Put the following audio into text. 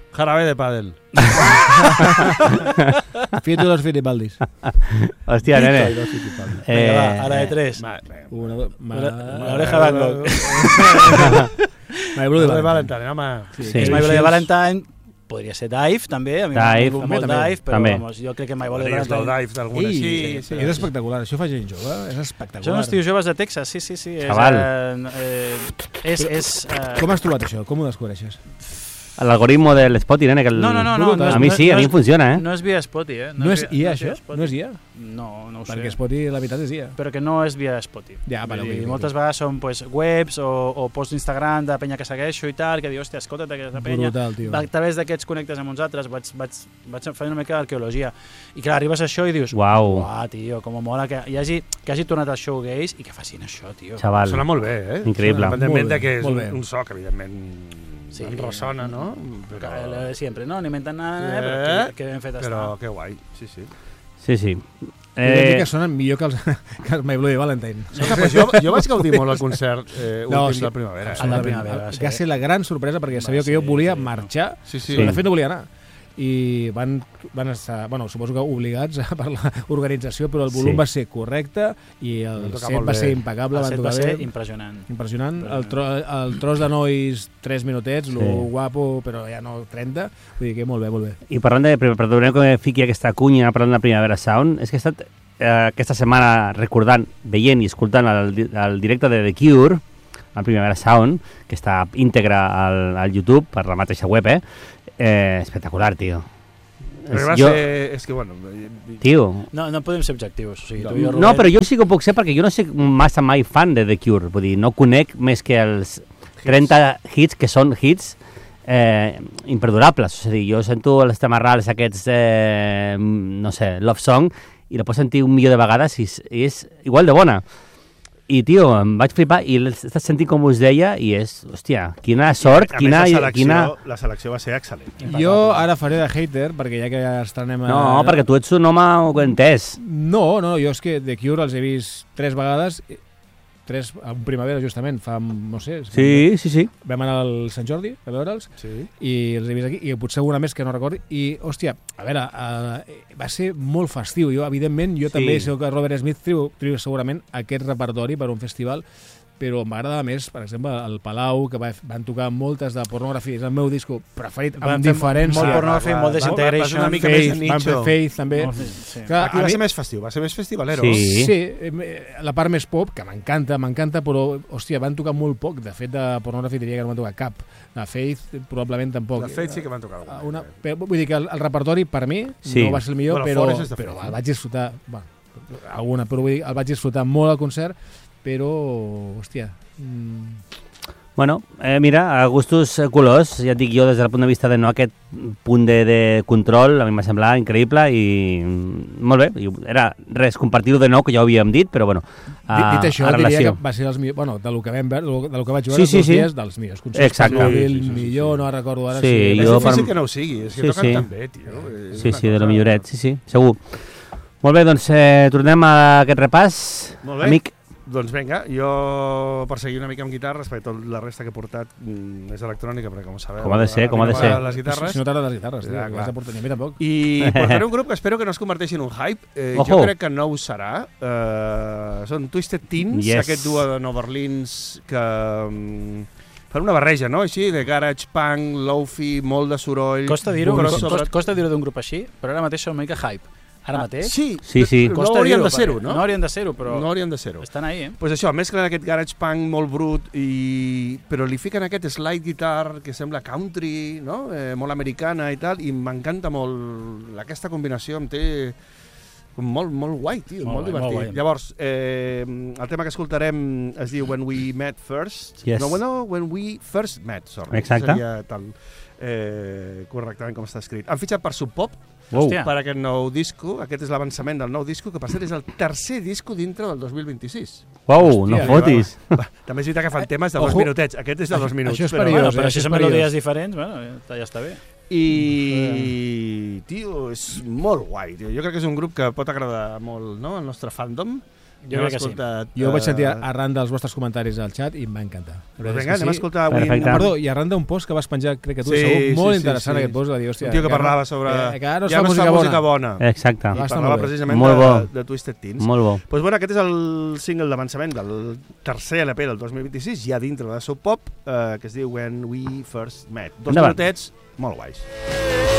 Jarabe de pádel. Fito los Fittipaldis. Hòstia, nene. Vinga, va, ara de 3. L'oreja Van Gogh. My Bloody Valentine, home. Sí. My Bloody Valentine podria ser Dive, també. A mi m'ha Dive, vingut molt també. Dive, però També. vamos, jo crec que My Bloody Podries del Valentine... dive d'alguna així. Sí. És espectacular, això fa gent jove, és espectacular. Són uns tios joves de Texas, sí. Xaval. Com has trobat això? Com ho descobreixes? L'algoritmo del Spotify, nene, que No. a mi sí, a mi em funciona, No és via Spotify, eh? No és IA, via això? Spotify. No és IA? No ho sé. Perquè Spotify, la veritat, és IA. Però que no és via Spotify. Ja, Vull vale, dir, ok. moltes vegades són pues, webs o posts d'Instagram de penya que segueixo i tal, que diu, hòstia, escolta't aquesta penya. Brutal, tio. A través d'aquests connectes amb uns altres vaig fer una mica d'arqueologia. I clar, arribes a això i dius, Uau. uah, tio, com mola que hagi tornat al showgaze i que facin això, tio. Xaval. Sona molt bé, eh? Increïble. Independentment Molt bé, de que és molt bé. un soc, evidentment, Sí, en ressona, no? Siempre, no? Ni inventant nada, però que ben fet està. Però que guai, sí. Sí. Crec que sonen millor que els My Bloody Valentine. Jo vaig gaudir molt al concert últim de primavera. El de primavera, sí. Va ser la gran sorpresa perquè sabia que jo volia marxar, Sí. però de fet no volia anar. I van estar, bueno, suposo que obligats per l'organització, però el volum va ser correcte i el set va ser impecable. El van set tocar va ser bé. impressionant. Impressionant. El tros de nois 3 minutets, lo guapo, però ja no 30. Vull dir que molt bé. I parlant de... Perdoneu que fiqui aquesta cunya parlant de Primavera Sound, és que he estat aquesta setmana recordant, veient i escoltant el directe de The Cure, el Primavera Sound, que està íntegre al YouTube per la mateixa web, espectacular, tio. És que, bueno... Tio... No podem ser objectius. O sigui, tu i jo, No, però jo sí que ho puc ser perquè jo no soc massa mai fan de The Cure. Vull dir, no conec més que els 30 hits que són hits imperdurables. És a dir, jo sento els tamarrals aquests, no sé, Love Song, i la pots sentir 1.000.000 de vegades i és igual de bona. I, tio, em vaig flipar i l'he estat sentint com us deia i és, hòstia, quina sort, quina... La selecció va ser excel·lent. Jo ara faré de hater, perquè ja que estrenem... No, perquè tu ets un home entès. No, és que The Cure els he vist 3 vegades, 3 en primavera justament, fa, no sé... Sí. Vam anar al Sant Jordi a veure'ls i els he vist aquí, i potser alguna més que no recordi, i, hòstia, a veure, va ser molt festiu. Evidentment, també sé que Robert Smith triu segurament aquest repertori per un festival, però m'agrada més, per exemple, el Palau, que van tocar moltes de Pornography, és el meu disco preferit, amb diferència. Molt Pornography, molt Disintegration. Una mica més nicho. Van fer Faith, també. Aquí va ser més festiu, va ser més festivalero. Sí, la part més pop, que m'encanta, però, hòstia, van tocar molt poc. De fet, de Pornography diria que no van tocar cap. De Faith, probablement tampoc. De Faith sí que van tocar alguna. Vull dir que el repertori, per mi, no va ser el millor, però el vaig disfrutar... Alguna, però vull dir, el vaig disfrutar molt al concert, però, hòstia... Bueno, mira, a gustos colors, ja et dic jo des del punt de vista de no aquest punt de control, a mi m'ha semblat increïble i molt bé, era res, compartir-ho de nou, que ja ho havíem dit, però bueno, dit això, diria que va ser els millors, bueno, del que vam veure, del que vaig veure els 2 dies, dels millors concerts. Exacte. Millor, no recordo ara. Sí, jo... És difícil que no ho sigui, és que toquen tan bé, tio. Sí, de lo milloret, sí, segur. Molt bé, doncs tornem a aquest repàs, amic. Doncs vinga, jo per seguir una mica amb guitarres, perquè tot la resta que he portat és electrònica, perquè com sabeu... Com ha de ser. Les guitarres. Si no t'agrada les guitarres, tio, has de portar ni a mi tampoc. I portaré un grup que espero que no es converteixi en un hype. Jo crec que no ho serà. Són Twisted Teens, aquest duo de Nova Orleans que... fan una barreja, no? Així, de garage, punk, lofi, molt de soroll... Costa dir-ho d'un grup així, però ara mateix són una mica hype. Ara mateix? Sí. No haurien de ser-ho, no? No haurien de ser-ho, però... No haurien de ser-ho. Estan ahí, Pues això, mesclen aquest garage punk molt brut, però li fiquen aquest slide guitar que sembla country, no? Molt americana i tal, i m'encanta molt... Aquesta combinació em té... molt guai, tio, molt divertit. Molt Llavors, el tema que escoltarem es diu When We Met First. Yes. No, When We First Met, sorry. Exacte. Seria tal, correctament com està escrit. Han fitxat per Sub Pop, per aquest nou disco. Aquest és l'avançament del nou disco, que per cert és el tercer disco dintre del 2026. Uau, no fotis. També és veritat que fan temes de 2 minutets. Aquest és de 2 minuts. Això és perillós. Però si són melodies diferents, ja està bé. I, tio, és molt guai. Tio. Jo crec que és un grup que pot agradar molt, no?, al nostre fandom. Jo crec que sí. Jo ho vaig sentir arran dels vostres comentaris al xat i em va encantar. Vinga, anem a escoltar avui... Perdó, i arran d'un post que vas penjar, crec que tu, segur, molt interessant aquest post. Un tio que parlava sobre... Que ara no es fa música bona. Exacte. I parlava precisament de Twisted Teens. Molt bo. Doncs bueno, aquest és el single d'avançament del tercer LP del 2026, ja dintre de Sub Pop, que es diu When We First Met. Dos minutets molt guais.